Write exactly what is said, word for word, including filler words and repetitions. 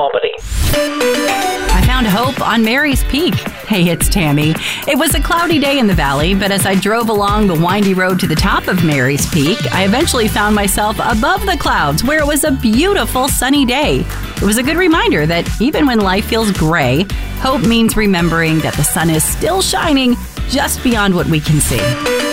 Albany. I found hope on Mary's Peak. Hey, it's Tammy. It was a cloudy day in the valley, but as I drove along the windy road to the top of Mary's Peak, I eventually found myself above the clouds where it was a beautiful sunny day. It was a good reminder that even when life feels gray, hope means remembering that the sun is still shining just beyond what we can see.